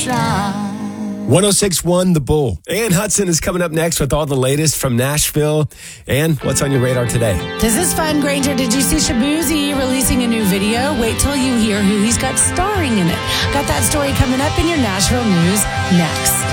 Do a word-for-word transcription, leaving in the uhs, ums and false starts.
shine. one oh six point one The Bull. Ann Hudson is coming up next with all the latest from Nashville. Ann, what's on your radar today? This is fun, Granger. Did you see Shabuzi releasing a new video? Wait till you hear who he's got starring in it. Got that story coming up in your Nashville news next.